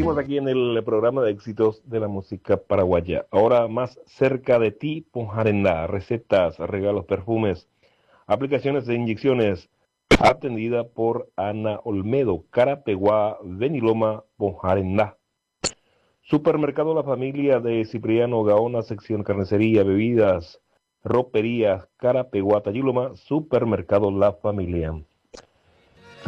Seguimos aquí en el programa de éxitos de la música paraguaya. Ahora más cerca de ti, Ponjarendá. Recetas, regalos, perfumes, aplicaciones de inyecciones. Atendida por Ana Olmedo, Carapeguá, Beniloma, Ponjarendá. Supermercado La Familia de Cipriano Gaona, sección carnicería, bebidas, roperías, Carapeguá, Tayiloma, Supermercado La Familia.